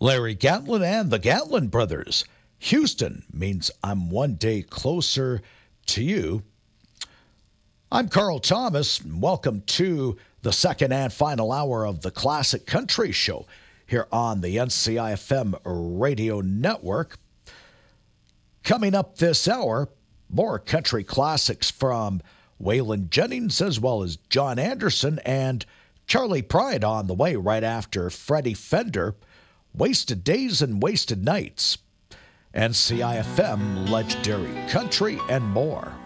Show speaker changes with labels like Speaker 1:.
Speaker 1: Larry Gatlin and the Gatlin brothers. Houston means I'm one day closer to you. I'm Carl Thomas, and welcome to the second and final hour of the Classic Country Show here on the NCIFM Radio Network. Coming up this hour, more country classics from Waylon Jennings as well as John Anderson and Charlie Pride on the way right after Freddie Fender. Wasted Days and Wasted Nights, NCIFM, Legendary Country, and more.